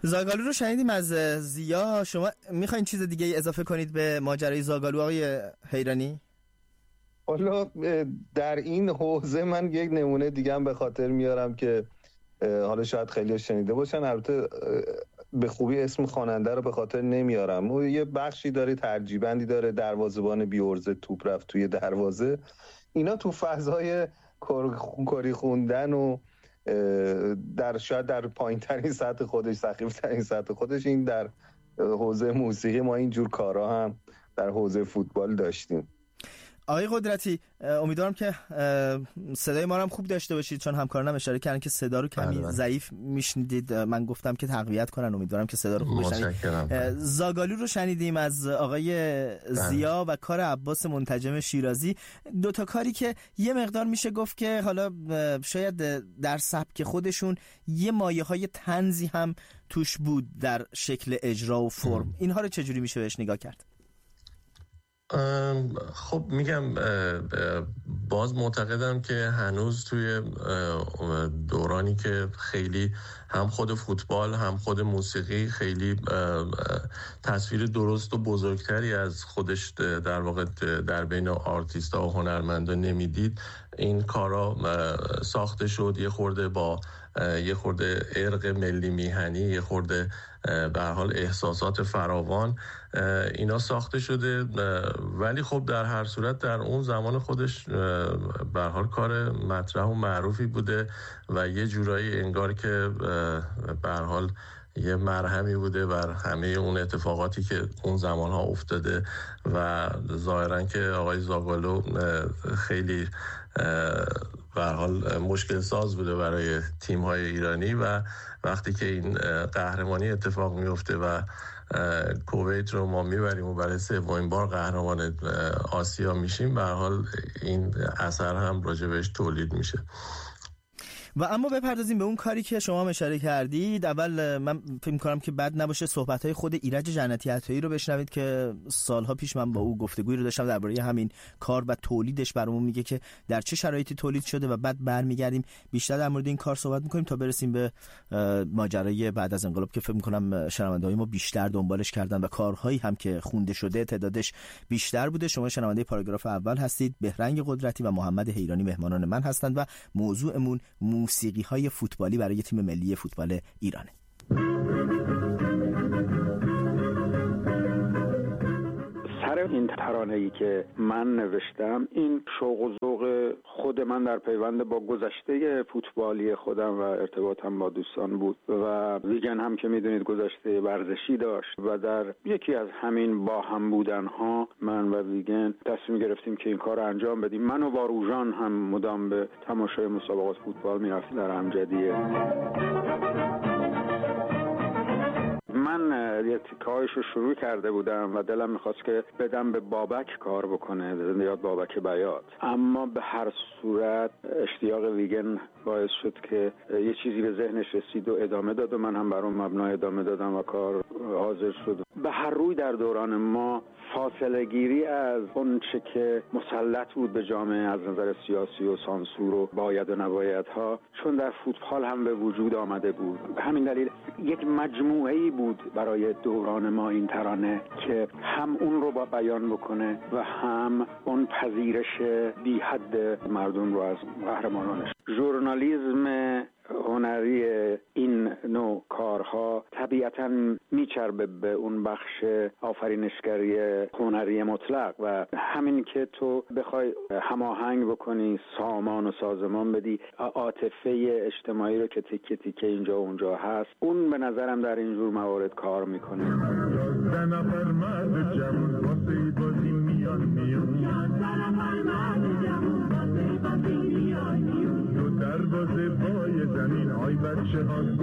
زاگالو رو شنیدیم از زیا. شما میخواین چیز دیگه اضافه کنید به ماجرای زاگالو آقای حیرانی؟ حالا در این حوزه من یک نمونه دیگه هم به خاطر میارم که حالا شاید خیلی شنیده باشن، البته به خوبی اسم خواننده رو به خاطر نمیارم. او یه بخشی داره، ترجیبندی داره، دروازه‌بان بی‌عرضه توپ رفت توی دروازه. اینا تو فضای کری خوندن و شاید در پایین‌ترین سطح خودش، سخیفترین سطح خودش، این در حوزه موسیقی ما اینجور کارا هم در حوزه فوتبال داشتیم. آقای قدرتی، امیدوارم که صدای ما رو هم خوب داشته باشید، چون همکارانم اشاره کردن که صدا رو کمی ضعیف میشنیدید. من گفتم که تقویت کنن، امیدوارم که صدا رو خوب بشنوید. زاگالو رو شنیدیم از آقای زیا و کار عباس منتجم شیرازی، دوتا کاری که یه مقدار میشه گفت که حالا شاید در سبک خودشون یه مایه‌های طنزی هم توش بود در شکل اجرا و فرم. اینها رو چجوری میشه بهش نگاه کرد؟ خب میگم باز معتقدم که هنوز توی دورانی که خیلی هم خود فوتبال هم خود موسیقی خیلی تصویر درست و بزرگتری از خودش در واقع در بین آرتیستا و هنرمندا نمیدید، این کارا ساخته شد یه خورده با یه خورده ارق ملی میهنی، یه خورده به هر حال احساسات فراوان، اینا ساخته شده. ولی خب در هر صورت در اون زمان خودش به هر حال کار مطرح و معروفی بوده و یه جورایی انگار که به هر حال یه مرهمی بوده بر همه اون اتفاقاتی که اون زمانها افتاده و ظاهرا که آقای زاگالو خیلی به هر حال مشکل ساز بوده برای تیم‌های ایرانی و وقتی که این قهرمانی اتفاق میفته و کویت رو ما میبریم و برای سومین بار قهرمان آسیا میشیم، به هر حال این اثر هم راجبش تولید میشه. و اما بپردازیم به اون کاری که شما اشاره کردید. اول من فکر می‌کنم که بد نباشه صحبت‌های خود ایرج جنتی عطایی رو بشنوید که سالها پیش من با او گفتگویی رو داشتم درباره همین کار و تولیدش. برامون میگه که در چه شرایطی تولید شده و بعد برمیگردیم بیشتر در مورد این کار صحبت می‌کنیم تا برسیم به ماجرای بعد از انقلاب که فکر می‌کنم شنونده‌های ما بیشتر دنبالش کردن و کارهایی هم که خونده شده تعدادش بیشتر بوده. شما شنونده پاراگراف اول هستید. بهرنگ قدرتی و محمد حیرانی مهمانان من هستند و موضوعمون موسیقی‌های فوتبالی برای تیم ملی فوتبال ایرانه. سر این ترانه‌ای که من نوشتم، این شوق و ذوق خود من در پیوند با گذشته فوتبالی خودم و ارتباطم با دوستان بود و ویگن هم که میدونید گذشته ورزشی داشت و در یکی از همین با هم بودن‌ها من و ویگن تصمیم گرفتیم که این کار رو انجام بدیم. من و باروژان هم مدام به تماشای مسابقات فوتبال میرفتیم در امجدیه. من یه تیکایش رو شروع کرده بودم و دلم میخواست که بدم به بابک کار بکنه، یاد بابک بیات، اما به هر صورت اشتیاق ویگن باعث شد که یه چیزی به ذهنش رسید و ادامه داد و من هم بر اون مبنا ادامه دادم و کار حاضر شد. به هر روی در دوران ما فاصله گیری از اون چه که مسلط بود به جامعه از نظر سیاسی و سانسور و باید و نبایدها، چون در فوتبال هم به وجود آمده بود. به همین دلیل یک مجموعه‌ای بود برای دوران ما این ترانه که هم اون رو با بیان بکنه و هم اون پذیرش بی حد مردم رو از قهرمانانش. ژورنالیسم هنری این نوع کارها طبیعتاً میچربه به اون بخش آفرینشگری هنری مطلق و همین که تو بخوای هماهنگ بکنی، سامان و سازمان بدی، عاطفه اجتماعی رو که تیکه تیکه اینجا و اونجا هست، اون به نظرم در اینجور موارد کار میکنه. دروازه پای زمین های بچه ها